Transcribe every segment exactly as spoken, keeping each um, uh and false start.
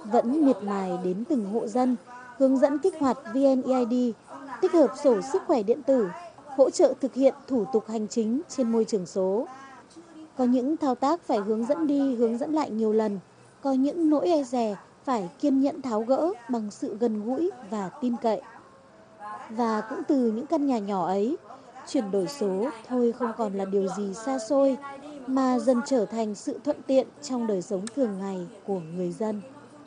vẫn miệt mài đến từng hộ dân, hướng dẫn kích hoạt vê en e i đê, tích hợp sổ sức khỏe điện tử, hỗ trợ thực hiện thủ tục hành chính trên môi trường số. Có những thao tác phải hướng dẫn đi, hướng dẫn lại nhiều lần, có những nỗi e dè phải kiên nhẫn tháo gỡ bằng sự gần gũi và tin cậy. Và cũng từ những căn nhà nhỏ ấy, chuyển đổi số thôi không còn là điều gì xa xôi, mà dần trở thành sự thuận tiện trong đời sống thường ngày của người dân.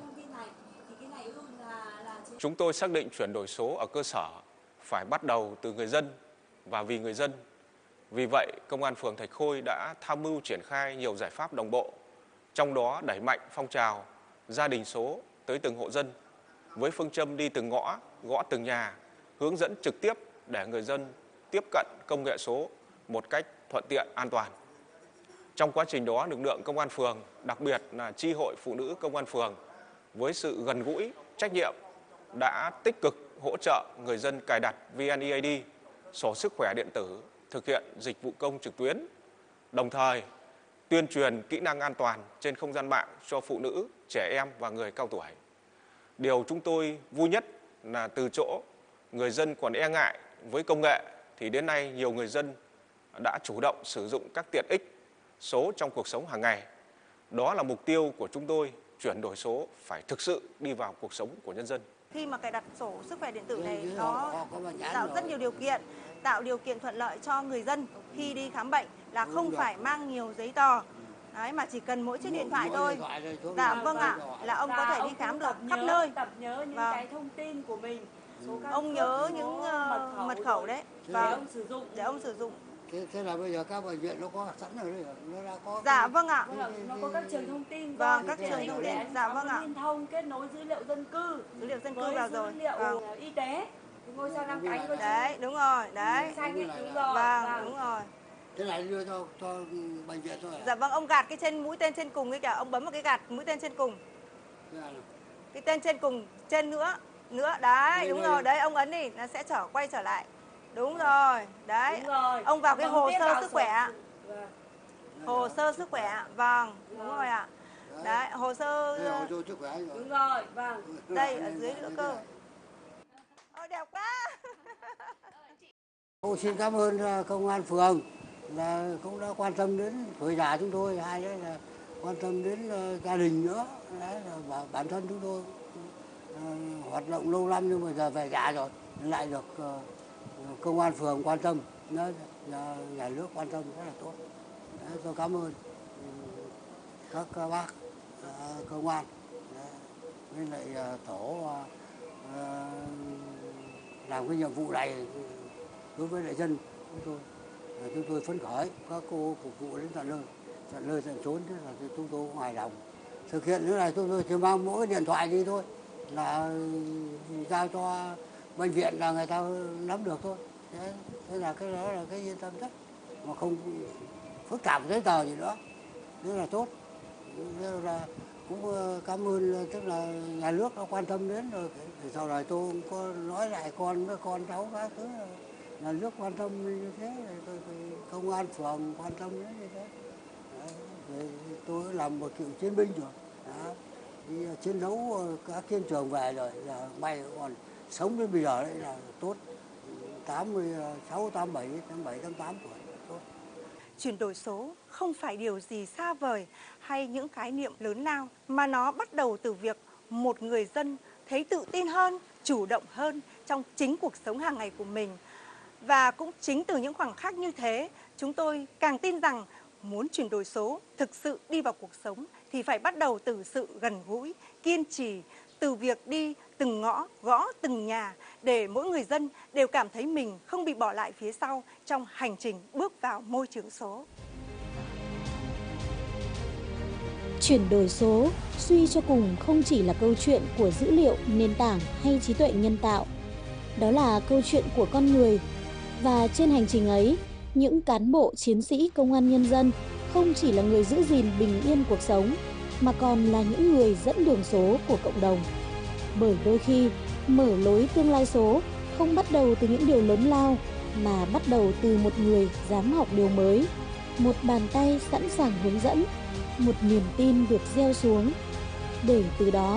Chúng tôi xác định chuyển đổi số ở cơ sở phải bắt đầu từ người dân và vì người dân. Vì vậy, Công an phường Thạch Khôi đã tham mưu triển khai nhiều giải pháp đồng bộ, trong đó đẩy mạnh phong trào gia đình số tới từng hộ dân, với phương châm đi từng ngõ, gõ từng nhà, hướng dẫn trực tiếp để người dân tiếp cận công nghệ số một cách thuận tiện, an toàn. Trong quá trình đó, lực lượng Công an phường, đặc biệt là chi hội phụ nữ Công an phường, với sự gần gũi, trách nhiệm, đã tích cực hỗ trợ người dân cài đặt vê en e i đê, sổ sức khỏe điện tử, thực hiện dịch vụ công trực tuyến, đồng thời tuyên truyền kỹ năng an toàn trên không gian mạng cho phụ nữ, trẻ em và người cao tuổi. Điều chúng tôi vui nhất là từ chỗ người dân còn e ngại với công nghệ thì đến nay nhiều người dân đã chủ động sử dụng các tiện ích số trong cuộc sống hàng ngày. Đó là mục tiêu của chúng tôi, chuyển đổi số phải thực sự đi vào cuộc sống của nhân dân. Khi mà cài đặt sổ sức khỏe điện tử này, nó tạo rất nhiều điều kiện, tạo điều kiện thuận lợi cho người dân khi đi khám bệnh là không phải mang nhiều giấy tờ. Đấy, mà chỉ cần mỗi chiếc điện thoại thôi. Dạ vâng ạ, là ông có thể đi khám được khắp nơi. Tập nhớ những vâng. cái thông tin của mình. Số ông nhớ những uh, mật, khẩu. mật khẩu đấy. Để vâng. ông sử dụng. Để ông sử dụng. Thế, thế là bây giờ các bệnh viện nó có sẵn rồi đấy, nó đã có. Dạ vâng ạ. Nó có các trường thông tin. Vâng, các trường thông tin. Dạ vâng ạ. Liên thông kết nối dữ liệu dân cư. Dữ liệu dân cư vào rồi. Dữ liệu vâng. y tế. Ngôi sao năm cánh. Đấy, đúng rồi, đấy. Xanh ấy, đúng rồi. Vâng, đúng rồi. Thế này đưa cho cho bệnh viện thôi. Dạ vâng, ông gạt cái trên mũi tên trên cùng ấy kìa, ông bấm vào cái gạt mũi tên trên cùng. Cái tên trên cùng, trên nữa, nữa, đấy, đây, đúng đây. Rồi, đấy, ông ấn đi, nó sẽ trở quay trở lại. Đúng rồi, đấy. Đúng rồi. Ông vào cái hồ sơ sức khỏe. Vâng. Hồ sơ sức khỏe, vâng, đúng rồi ạ. Đấy, hồ sơ... Đây, hồ sơ sức khỏe rồi. Đúng rồi, vâng. Đây, ở dưới nữa cơ. Ôi, đẹp quá. Tôi xin cảm ơn công an phường là cũng đã quan tâm đến tuổi già chúng tôi, hai đấy là quan tâm đến gia đình nữa, đấy là bản thân chúng tôi uh, hoạt động lâu năm nhưng mà giờ về già rồi lại được uh, công an phường quan tâm, nó là nhà nước quan tâm rất là tốt. Đấy, tôi cảm ơn các, các bác uh, công an đấy, với lại uh, tổ uh, làm cái nhiệm vụ này đối với lại dân chúng tôi. Chúng tôi phấn khởi, các cô phục vụ đến tận nơi, tận nơi tận chốn, thế là chúng tôi hài lòng. Thực hiện thế này chúng tôi chỉ mang mỗi điện thoại đi thôi, là giao cho bệnh viện là người ta nắm được thôi. Thế, thế là cái đó là cái yên tâm nhất, mà không phức tạp giấy tờ gì nữa, thế là tốt. Thế là cũng cảm ơn tức là nhà nước đã quan tâm đến rồi. Thì sau này tôi cũng có nói lại con với con cháu các thứ. Nhà nước quan tâm như thế, công an phường quan tâm đến như thế. Đấy, tôi làm một cựu chiến binh rồi, đó. Đi chiến đấu các chiến trường về rồi, là may còn sống đến bây giờ đấy là tốt, tám mươi sáu, tám mươi bảy, tám mươi bảy, tám mươi tám tuổi, tốt. Chuyển đổi số không phải điều gì xa vời hay những khái niệm lớn lao, mà nó bắt đầu từ việc một người dân thấy tự tin hơn, chủ động hơn trong chính cuộc sống hàng ngày của mình. Và cũng chính từ những khoảng khắc như thế, chúng tôi càng tin rằng muốn chuyển đổi số thực sự đi vào cuộc sống thì phải bắt đầu từ sự gần gũi, kiên trì, từ việc đi từng ngõ, gõ từng nhà để mỗi người dân đều cảm thấy mình không bị bỏ lại phía sau trong hành trình bước vào môi trường số. Chuyển đổi số suy cho cùng không chỉ là câu chuyện của dữ liệu, nền tảng hay trí tuệ nhân tạo. Đó là câu chuyện của con người. Và trên hành trình ấy, những cán bộ chiến sĩ công an nhân dân không chỉ là người giữ gìn bình yên cuộc sống, mà còn là những người dẫn đường số của cộng đồng. Bởi đôi khi, mở lối tương lai số không bắt đầu từ những điều lớn lao, mà bắt đầu từ một người dám học điều mới, một bàn tay sẵn sàng hướng dẫn, một niềm tin được gieo xuống. Để từ đó,